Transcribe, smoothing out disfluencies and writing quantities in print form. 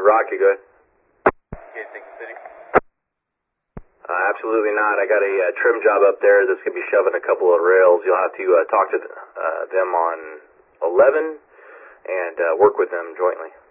Rocky, go ahead. Can't take the city. Absolutely not. I got a trim job up there that's going to be shoving a couple of rails. You'll have to talk to them on 11 and work with them jointly.